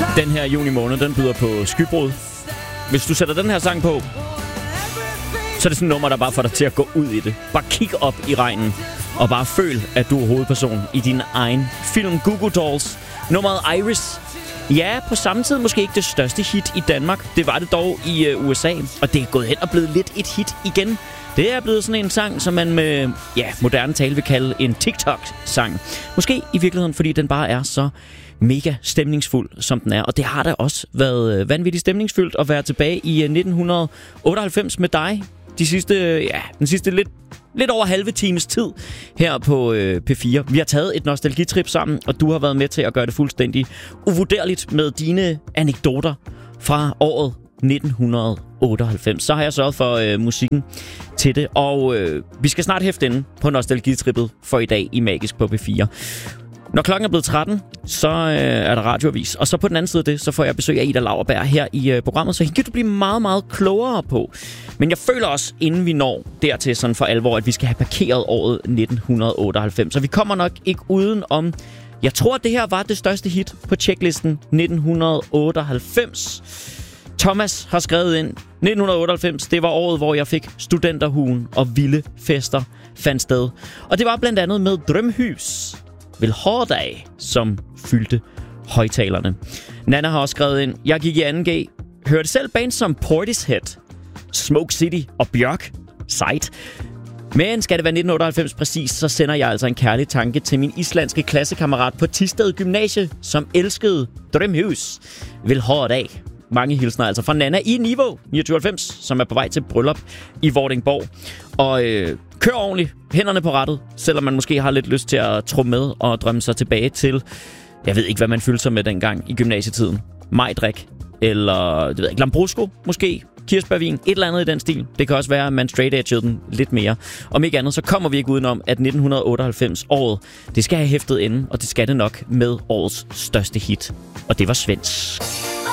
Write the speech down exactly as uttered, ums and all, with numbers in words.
Den her juni måned, den byder på skybrud. Hvis du sætter den her sang på, så er det sådan et nummer, der bare får dig til at gå ud i det. Bare kig op i regnen, og bare føl, at du er hovedperson i din egen film. Goo Goo Dolls, nummeret Iris. Ja, på samme tid måske ikke det største hit i Danmark. Det var det dog i uh, U S A, og det er gået hen og blevet lidt et hit igen. Det er blevet sådan en sang, som man med ja, moderne tale vil kalde en TikTok-sang. Måske i virkeligheden, fordi den bare er så mega stemningsfuld, som den er. Og det har da også været vanvittigt stemningsfyldt at være tilbage i nitten otteoghalvfems med dig. De sidste, ja, den sidste lidt, lidt over halve times tid her på øh, P fire. Vi har taget et nostalgitrip sammen, og du har været med til at gøre det fuldstændig uvurderligt med dine anekdoter fra året nitten otteoghalvfems. Så har jeg sørget for øh, musikken til det, og øh, vi skal snart hæfte inde på nostalgitrippet for i dag i Magisk på P fire. Når klokken er blevet tretten, så øh, er der radioavis. Og så på den anden side af det, så får jeg besøg af Ida Lauerberg her i øh, programmet. Så hende kan du blive meget, meget klogere på. Men jeg føler også, inden vi når dertil sådan for alvor, at vi skal have parkeret året nitten otteoghalvfems. Så vi kommer nok ikke uden om... Jeg tror, at det her var det største hit på checklisten nitten otteoghalvfems. Thomas har skrevet ind, nitten otteoghalvfems, det var året, hvor jeg fik studenterhuen og vilde fester fandt sted. Og det var blandt andet med Drømhus Vil Hårdag, som fyldte højtalerne. Nana har også skrevet ind, jeg gik i anden G, hørte selv bands som Portishead, Smoke City og Bjørk. Sejt. Men skal det være nitten otteoghalvfems præcis, så sender jeg altså en kærlig tanke til min islandske klassekammerat på Thisted Gymnasie, som elskede Drømhus Vil Hårdag. Mange hilsner altså fra Nana i Niveau niogtyve halvfems, som er på vej til bryllup i Vordingborg. Og øh, kør ordentligt, hænderne på rattet, selvom man måske har lidt lyst til at tro med og drømme sig tilbage til, jeg ved ikke, hvad man fyldte sig med dengang i gymnasietiden. Majdrik, eller det ved jeg ikke, Lambrusco måske, kirsebærvin, et eller andet i den stil. Det kan også være, at man straight-edgede den lidt mere. Om ikke andet, så kommer vi ikke udenom, at nitten otteoghalvfems året, det skal have hæftet inde, og det skal det nok med årets største hit. Og det var svensk.